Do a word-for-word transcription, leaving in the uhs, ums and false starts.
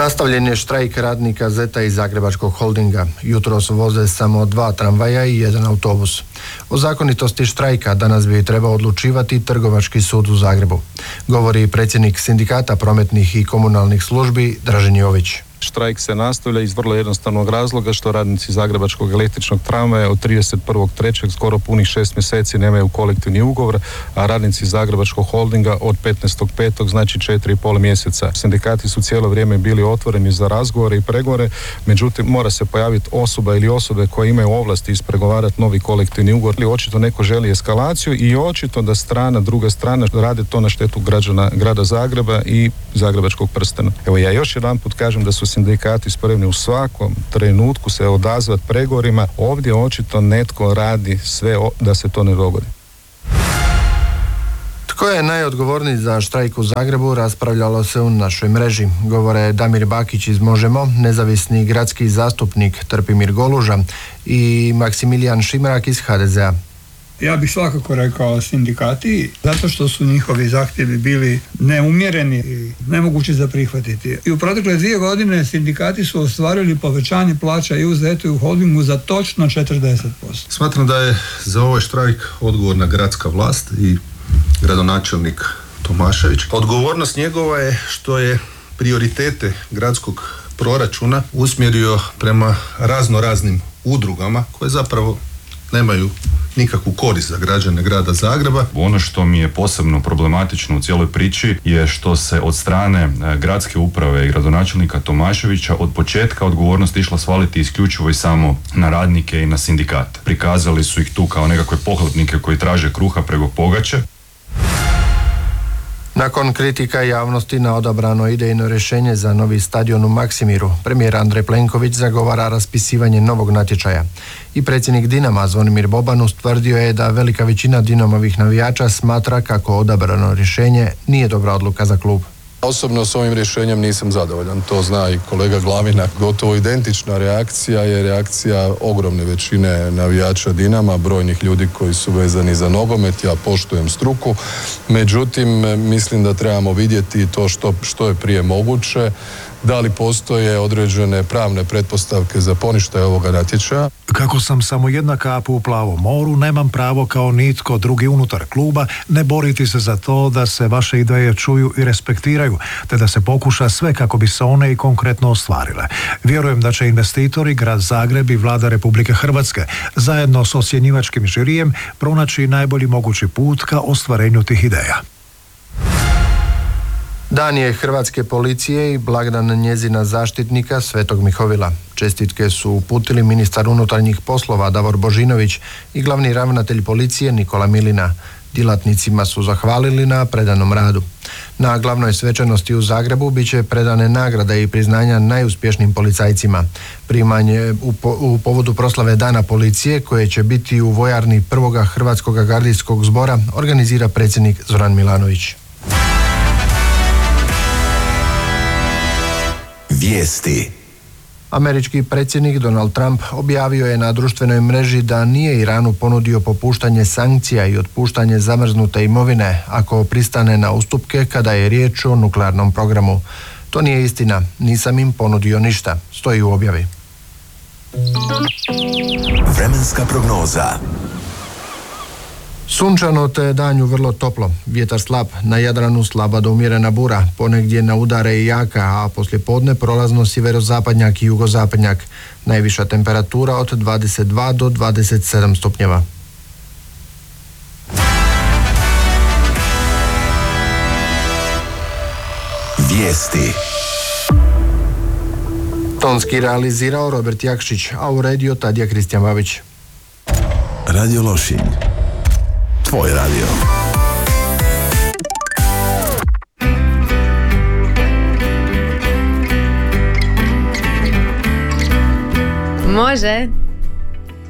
Nastavljen je štrajk radnika Zeta iz Zagrebačkog holdinga. Jutros voze samo dva tramvaja i jedan autobus. O zakonitosti štrajka danas bi trebao odlučivati Trgovački sud u Zagrebu, govori predsjednik Sindikata prometnih i komunalnih službi Dražen Jović. Štrajk se nastavlja iz vrlo jednostavnog razloga što radnici Zagrebačkog električnog tramvaja od trideset prvog trećeg skoro punih šest mjeseci nemaju kolektivni ugovor, a radnici Zagrebačkog holdinga od petnaestog petog znači četiri i pol mjeseca. Sindikati su cijelo vrijeme bili otvoreni za razgovore i pregovore, međutim mora se pojaviti osoba ili osobe koje imaju ovlasti ispregovarati novi kolektivni ugovor. Ili očito neko želi eskalaciju i očito da strana, druga strana rade to na štetu građana grada Zagreba i Zagrebačkog prstena. Evo ja još jedanput kažem da su sindikati spremni u svakom trenutku se odazvati pregovorima. Ovdje očito netko radi sve da se to ne dogodi. Tko je najodgovorniji za štrajk u Zagrebu, raspravljalo se u našoj mreži. Govore Damir Bakić iz Možemo, nezavisni gradski zastupnik Trpimir Goluža i Maksimilijan Šimrak iz ha de ze a. Ja bih svakako rekao sindikati, zato što su njihovi zahtjevi bili neumjereni i nemogući za prihvatiti. I u protekle dvije godine sindikati su ostvarili povećanje plaća i u Zetu i u holdingu za točno četrdeset posto. Smatram da je za ovaj štrajk odgovorna gradska vlast i gradonačelnik Tomašević. Odgovornost njegova je što je prioritete gradskog proračuna usmjerio prema razno raznim udrugama koje zapravo nemaju nikakvu korist za građane grada Zagreba. Ono što mi je posebno problematično u cijeloj priči je što se od strane gradske uprave i gradonačelnika Tomaševića od početka odgovornost išla svaliti isključivo i samo na radnike i na sindikat. Prikazali su ih tu kao nekakve pohlepnike koji traže kruha preko pogače. Nakon kritika javnosti na odabrano idejno rješenje za novi stadion u Maksimiru, premijer Andrej Plenković zagovara raspisivanje novog natječaja. I predsjednik Dinama Zvonimir Boban ustvrdio je da velika većina Dinamovih navijača smatra kako odabrano rješenje nije dobra odluka za klub. Osobno s ovim rješenjem nisam zadovoljan, to zna i kolega Glavina. Gotovo identična reakcija je reakcija ogromne većine navijača Dinama, brojnih ljudi koji su vezani za nogomet. Ja poštujem struku, međutim mislim da trebamo vidjeti to što, što je prije moguće. Da li postoje određene pravne pretpostavke za poništaj ovoga natječaja? Kako sam samo jedna kap u plavom moru, nemam pravo kao nitko drugi unutar kluba ne boriti se za to da se vaše ideje čuju i respektiraju, te da se pokuša sve kako bi se one i konkretno ostvarile. Vjerujem da će investitori, grad Zagreb i vlada Republike Hrvatske zajedno s ocjenjivačkim žirijem pronaći najbolji mogući put ka ostvarenju tih ideja. Dan je hrvatske policije i blagdan njezina zaštitnika Svetog Mihovila. Čestitke su uputili ministar unutarnjih poslova Davor Božinović i glavni ravnatelj policije Nikola Milina. Djelatnicima su zahvalili na predanom radu. Na glavnoj svečanosti u Zagrebu bit će predane nagrade i priznanja najuspješnijim policajcima. Primanje u, po, u povodu proslave Dana policije, koje će biti u vojarni prvoga Hrvatskog gardijskog zbora, organizira predsjednik Zoran Milanović. Vijesti. Američki predsjednik Donald Trump objavio je na društvenoj mreži da nije Iranu ponudio popuštanje sankcija i otpuštanje zamrznute imovine ako pristane na ustupke kada je riječ o nuklearnom programu. To nije istina, nisam im ponudio ništa, stoji u objavi. Vremenska prognoza. Sunčano te danju vrlo toplo, vjetar slab, na Jadranu slaba do umjerena bura, ponegdje na udare i jaka, a poslije podne prolazno sjeverozapadnjak i jugozapadnjak. Najviša temperatura od dvadeset dva do dvadeset sedam stupnjeva. Vijesti. Tonski realizirao Robert Jakšić, a uredio Tadija Kristijan Babić. Radio Lošinj. Tvoj radio. Može.